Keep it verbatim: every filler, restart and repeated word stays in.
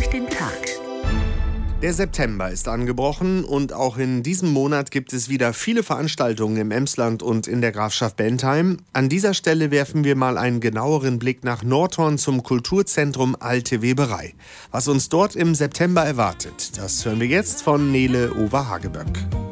durch den Tag. Der September ist angebrochen und auch in diesem Monat gibt es wieder viele Veranstaltungen im Emsland und in der Grafschaft Bentheim. An dieser Stelle werfen wir mal einen genaueren Blick nach Nordhorn zum Kulturzentrum Alte Weberei. Was uns dort im September erwartet, das hören wir jetzt von Nele Over-Hageböck.